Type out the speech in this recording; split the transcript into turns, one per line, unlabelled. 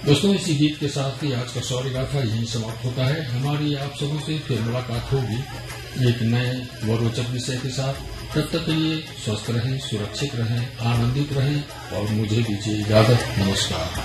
दोस्तों, इसी गीत के साथ ही आज का शौर्य गाथा यहीं समाप्त होता है। हमारी आप सबों से फिर मुलाकात होगी एक नए व रोचक विषय के साथ। तब तक के लिए स्वस्थ रहें, सुरक्षित रहें, आनंदित रहें और मुझे दीजिए इजाजत। नमस्कार।